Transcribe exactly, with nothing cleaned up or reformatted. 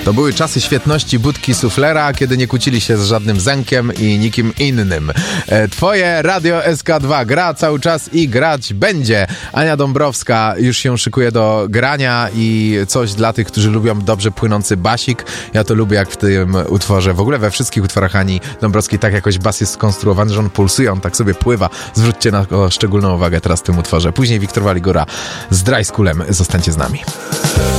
To były czasy świetności Budki Suflera, kiedy nie kłócili się z żadnym Zenkiem i nikim innym. E, twoje Radio S K dwa gra cały czas i grać będzie. Ania Dąbrowska już się szykuje do grania i coś dla tych, którzy lubią dobrze płynący basik. Ja to lubię, jak w tym utworze, w ogóle we wszystkich utworach Ani Dąbrowskiej tak jakoś bas jest skonstruowany, że on pulsuje, on tak sobie pływa. Zwróćcie na to szczególną uwagę teraz w tym utworze. Później Wiktor Waligura z Dry Schoolem. Zostańcie z nami.